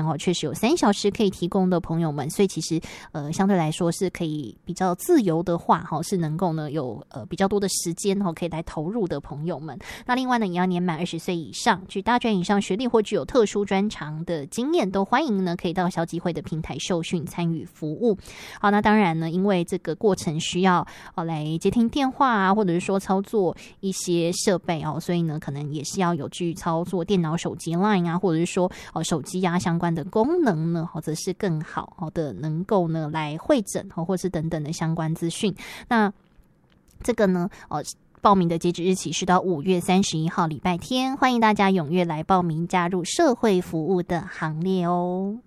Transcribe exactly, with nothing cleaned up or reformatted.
站哦，确实有三小时可以提供的朋友们，所以其实呃相对来说是可以比较自由的话哈，是能够呢有呃比较多的时间哈可以来投入的朋友们。那另外呢，也要年满二十岁以上，具大专以上学历或具有特殊专长的经验，都欢迎呢可以到消基会的平台受训参与服务。好，那当然呢，因为这个过程需要哦来接听电话啊，或者是说操作一些设备哦，所以呢可能也是要有去操作电脑、手机 Line 啊，或者是说哦手机啊相关的功能呢，或者是更好好的能够呢来会诊哦，或是等等的相关资讯。那这个呢，哦。报名的截止日期是到五月三十一号礼拜天，欢迎大家踊跃来报名，加入社会服务的行列哦。